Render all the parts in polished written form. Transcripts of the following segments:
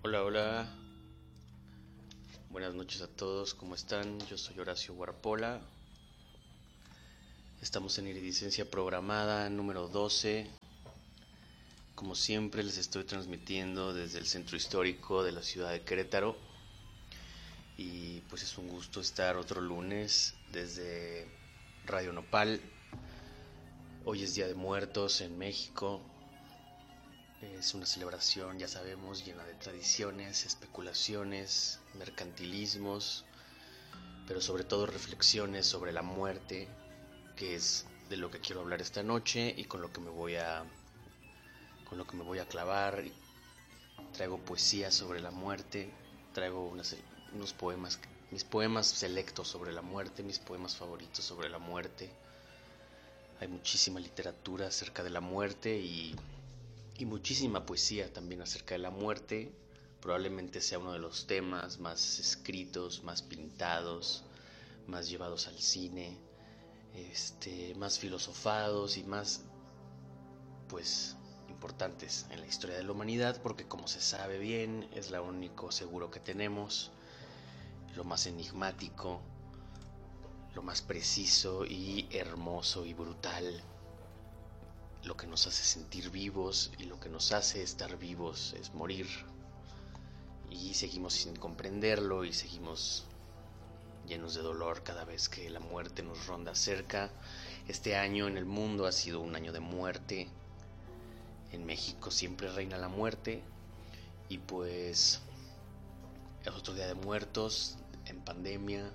Hola, hola, buenas noches a todos, ¿cómo están? Yo soy Horacio Guarpola. Estamos en Iridicencia Programada número 12. Como siempre les estoy transmitiendo desde el centro histórico de la ciudad de Querétaro. Y pues es un gusto estar otro lunes desde Radio Nopal. Hoy es Día de Muertos en México. Es una celebración, ya sabemos, llena de tradiciones, especulaciones, mercantilismos, pero sobre todo reflexiones sobre la muerte, que es de lo que quiero hablar esta noche y con lo que me voy a clavar. Traigo poesía sobre la muerte, traigo unos poemas, mis poemas selectos sobre la muerte, mis poemas favoritos sobre la muerte. Hay muchísima literatura acerca de la muerte y muchísima poesía también acerca de la muerte. Probablemente sea uno de los temas más escritos, más pintados, más llevados al cine, más filosofados y más, pues, importantes en la historia de la humanidad, porque como se sabe bien, es lo único seguro que tenemos, lo más enigmático, lo más preciso y hermoso y brutal, lo que nos hace sentir vivos y lo que nos hace estar vivos es morir. Y seguimos sin comprenderlo y seguimos llenos de dolor cada vez que la muerte nos ronda cerca. Este año en el mundo ha sido un año de muerte. En México siempre reina la muerte y pues es otro día de muertos en pandemia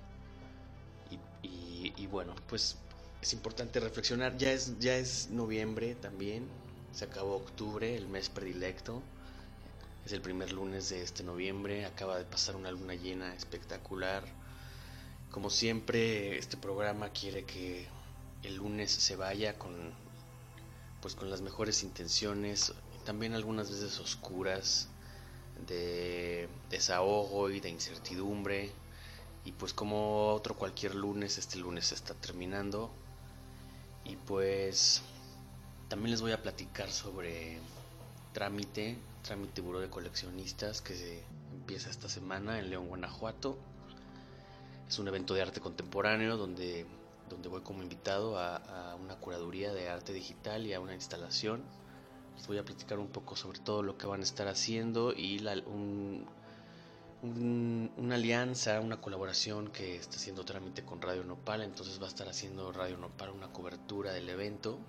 y bueno, pues es importante reflexionar. Ya es noviembre también, se acabó octubre, el mes predilecto. Es el primer lunes de este noviembre, acaba de pasar una luna llena espectacular. Como siempre, este programa quiere que el lunes se vaya con las mejores intenciones, también algunas veces oscuras, de desahogo y de incertidumbre. Y pues como otro cualquier lunes, este lunes está terminando. Y pues también les voy a platicar sobre Trámite Buró de Coleccionistas, que se empieza esta semana en León, Guanajuato. Es un evento de arte contemporáneo donde voy como invitado a una curaduría de arte digital y a una instalación. Les voy a platicar un poco sobre todo lo que van a estar haciendo y una alianza, una colaboración que está haciendo Trámite con Radio Nopal. Entonces va a estar haciendo Radio Nopal una cobertura del evento.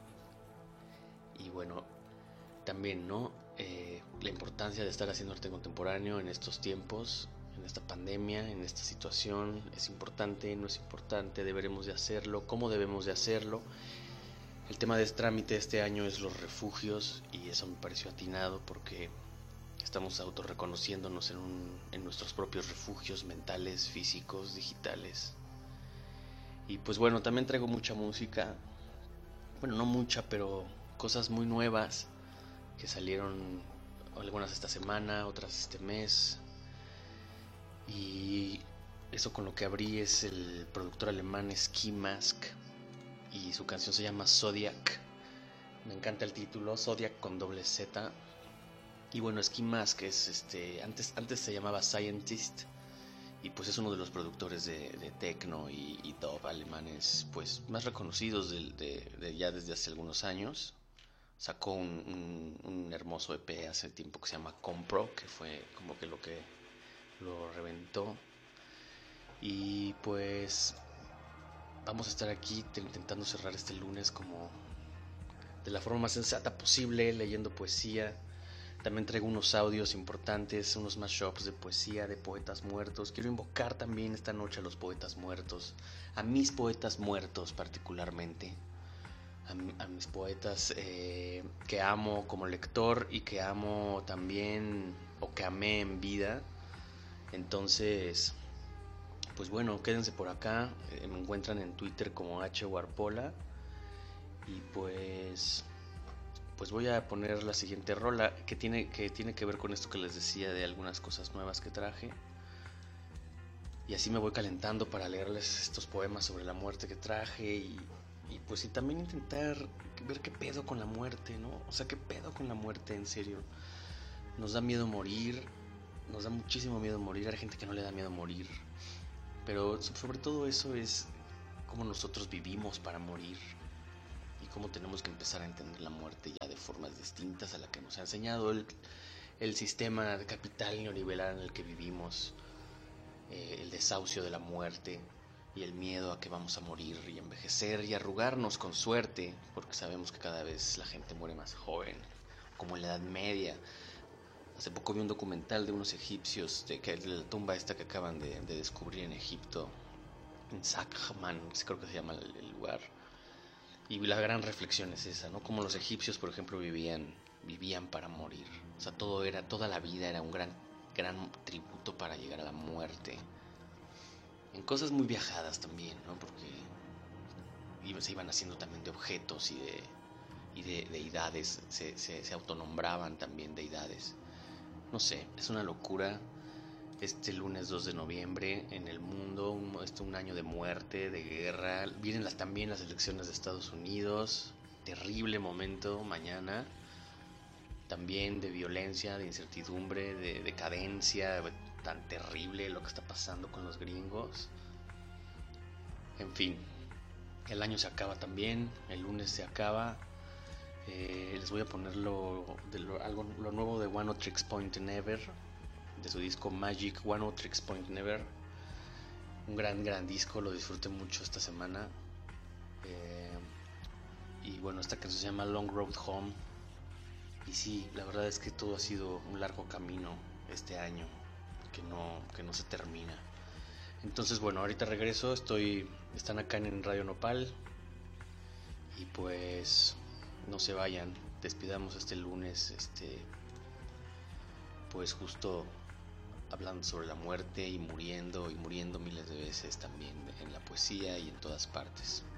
Y bueno, también, ¿no? La importancia de estar haciendo arte contemporáneo en estos tiempos, en esta pandemia, en esta situación. ¿Es importante? ¿No es importante? ¿Deberemos de hacerlo? ¿Cómo debemos de hacerlo? El tema de este trámite este año es los refugios y eso me pareció atinado porque estamos autorreconociéndonos en nuestros propios refugios mentales, físicos, digitales. Y pues bueno, también traigo mucha música, bueno, no mucha, pero cosas muy nuevas que salieron, algunas esta semana, otras este mes. Y eso con lo que abrí es el productor alemán Ski Mask y su canción se llama Zodiac. Me encanta el título, Zodiac con doble Z. Y bueno, Ski Mask es antes se llamaba Scientist y pues es uno de los productores de techno y dub alemanes pues más reconocidos ya desde hace algunos años. Sacó un hermoso EP hace tiempo que se llama Compro, que fue como que lo lo reventó. Y pues vamos a estar aquí intentando cerrar este lunes como de la forma más sensata posible, leyendo poesía. También traigo unos audios importantes, unos mashups de poesía de poetas muertos. Quiero invocar también esta noche a los poetas muertos, a mis poetas muertos particularmente, a mis poetas que amo como lector y que amo también o que amé en vida. Entonces, pues bueno, quédense por acá. Me encuentran en Twitter como hwarpola. Y pues voy a poner la siguiente rola que tiene que ver con esto que les decía de algunas cosas nuevas que traje. Y así me voy calentando para leerles estos poemas sobre la muerte que traje y pues y también intentar ver qué pedo con la muerte, ¿no? O sea, qué pedo con la muerte, en serio. Nos da miedo morir, nos da muchísimo miedo morir, hay gente que no le da miedo morir, pero sobre todo eso es cómo nosotros vivimos para morir y cómo tenemos que empezar a entender la muerte ya de formas distintas a la que nos ha enseñado el sistema capital neoliberal en el que vivimos, el desahucio de la muerte y el miedo a que vamos a morir y envejecer y arrugarnos con suerte, porque sabemos que cada vez la gente muere más joven, como en la Edad Media. Hace poco vi un documental de unos egipcios, de la tumba esta que acaban de descubrir en Egipto, en Saqqman, creo que se llama el lugar. Y la gran reflexión es esa, ¿no? Como los egipcios, por ejemplo, vivían para morir. O sea, toda la vida era un gran tributo para llegar a la muerte. En cosas muy viajadas también, ¿no? Porque se iban haciendo también de objetos y de deidades, se autonombraban también deidades. No sé, es una locura. Este lunes 2 de noviembre en el mundo, un año de muerte, de guerra. Vienen también las elecciones de Estados Unidos. Terrible momento mañana. También de violencia, de incertidumbre, de decadencia. Tan terrible lo que está pasando con los gringos. En fin, el año se acaba también. El lunes se acaba. Les voy a poner lo nuevo de One O Tricks Point Never, de su disco Magic, One O Tricks Point Never. Un gran disco, lo disfruté mucho esta semana. Y bueno, esta canción se llama Long Road Home. Y sí, la verdad es que todo ha sido un largo camino este año que no se termina. Entonces bueno, ahorita regreso, están acá en Radio Nopal. Y pues no se vayan, despidamos este lunes, pues justo hablando sobre la muerte y muriendo miles de veces también en la poesía y en todas partes.